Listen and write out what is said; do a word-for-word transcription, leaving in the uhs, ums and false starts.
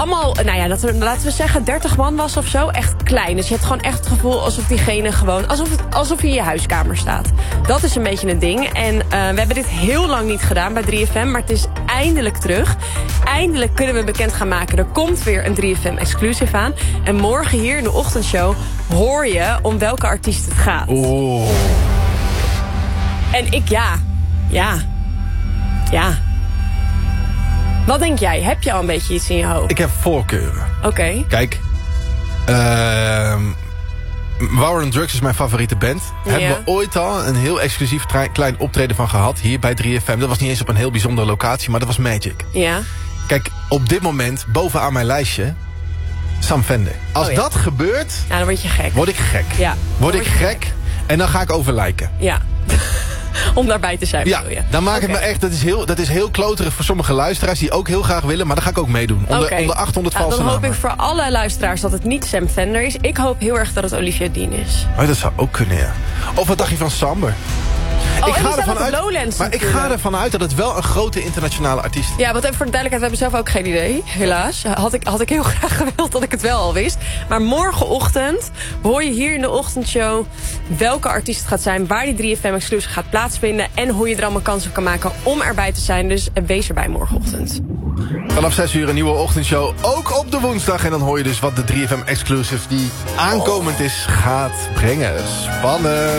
allemaal, nou ja, dat er, laten we zeggen dertig man was of zo. Echt klein. Dus je hebt gewoon echt het gevoel alsof diegene gewoon... alsof, het, alsof je in je huiskamer staat. Dat is een beetje het ding. En uh, we hebben dit heel lang niet gedaan bij drie F M... maar het is eindelijk terug. Eindelijk kunnen we bekend gaan maken. Er komt weer een drie F M exclusive aan. En morgen hier in de ochtendshow hoor je om welke artiest het gaat. Oh. En ik, ja... Ja... Ja... Wat denk jij? Heb je al een beetje iets in je hoofd? Ik heb voorkeuren. Oké. Okay. Kijk. Uh, War on Drugs is mijn favoriete band. Ja. Hebben we ooit al een heel exclusief tra- klein optreden van gehad. Hier bij drie F M. Dat was niet eens op een heel bijzondere locatie. Maar dat was Magic. Ja. Kijk, op dit moment bovenaan mijn lijstje... Sam Fender. Als oh, ja. dat gebeurt... Ja, dan word je gek. Word ik gek. Ja. Word, word ik gek. gek. En dan ga ik overlijken. Ja. Om daarbij te zijn. Ja, je. dan maak okay. ik me echt... Dat is, heel, dat is heel kloterig voor sommige luisteraars... die ook heel graag willen, maar dan ga ik ook meedoen. Onder, okay. onder achthonderd valse nou, Dan hoop namen. ik voor alle luisteraars dat het niet Sam Fender is. Ik hoop heel erg dat het Olivia Dean is. Oh, dat zou ook kunnen, ja. Of wat dacht je van Samber? Oh, ik ga ervan uit, Lowlands maar natuurlijk. ik ga ervan uit dat het wel een grote internationale artiest is. Ja, want even voor de duidelijkheid, we hebben zelf ook geen idee. Helaas. Had ik, had ik heel graag gewild dat ik het wel al wist. Maar morgenochtend hoor je hier in de ochtendshow... welke artiest het gaat zijn, waar die drie F M exclusive gaat plaatsvinden... en hoe je er allemaal kans op kan maken om erbij te zijn. Dus wees erbij morgenochtend. Vanaf zes uur een nieuwe ochtendshow, ook op de woensdag. En dan hoor je dus wat de drie F M exclusive die aankomend is gaat brengen. Spannend.